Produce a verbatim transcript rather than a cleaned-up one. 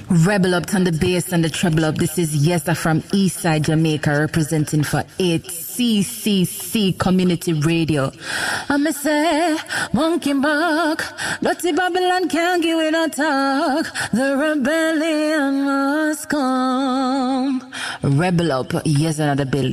Rebel up on the bass and the treble up. This is Yesa from Eastside Jamaica representing for eight C C C Community Radio. I'ma say, monkey buck, dirty Babylon can't give it a talk. The rebellion must come. Rebel up, yes, another bill.